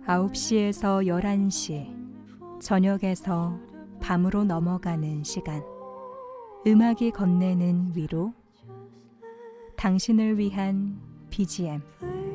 9시에서 11시, 저녁에서 밤으로 넘어가는 시간. 음악이 건네는 위로, 당신을 위한 BGM.